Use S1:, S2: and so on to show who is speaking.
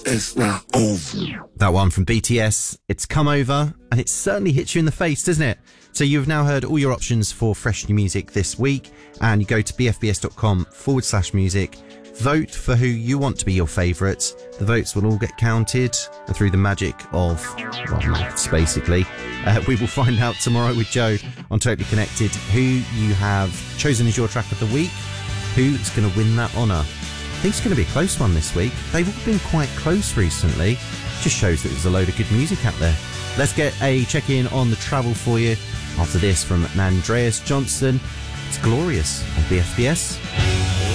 S1: It's not over.
S2: That one from BTS, it's come over, and it certainly hits you in the face, doesn't it? So you've now heard all your options for fresh new music this week, and you go to bfbs.com/music, vote for who you want to be your favourites. The votes will all get counted, and through the magic of, well, maths basically, we will find out tomorrow with Joe on Totally Connected who you have chosen as your track of the week, who's going to win that honour. I think it's going to be a close one this week. They've all been quite close recently. Just shows that there's a load of good music out there. Let's get a check-in on the travel for you after this from Andreas Johnson. It's Glorious on BFBS.